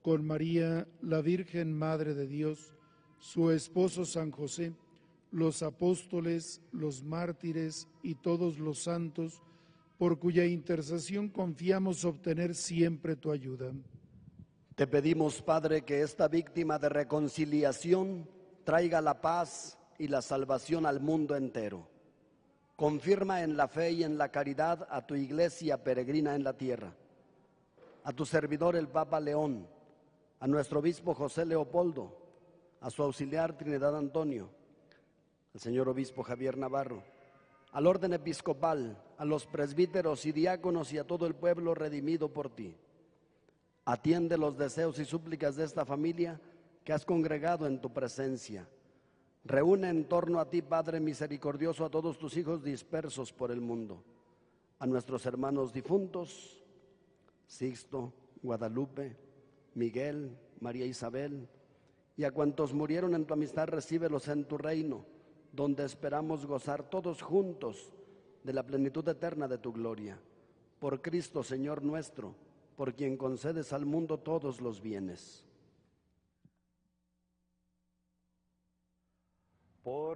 con María, la Virgen Madre de Dios, su esposo San José, los apóstoles, los mártires y todos los santos, por cuya intercesión confiamos obtener siempre tu ayuda. Te pedimos, Padre, que esta víctima de reconciliación traiga la paz y la salvación al mundo entero. Confirma en la fe y en la caridad a tu iglesia peregrina en la tierra, a tu servidor el Papa León, a nuestro obispo José Leopoldo, a su auxiliar Trinidad Antonio, al señor obispo Javier Navarro, al orden episcopal, a los presbíteros y diáconos y a todo el pueblo redimido por ti. Atiende los deseos y súplicas de esta familia que has congregado en tu presencia. Reúne en torno a ti, Padre misericordioso, a todos tus hijos dispersos por el mundo, a nuestros hermanos difuntos, Sixto, Guadalupe, Miguel, María Isabel, y a cuantos murieron en tu amistad, recíbelos en tu reino, donde esperamos gozar todos juntos de la plenitud eterna de tu gloria. Por Cristo, Señor nuestro, por quien concedes al mundo todos los bienes.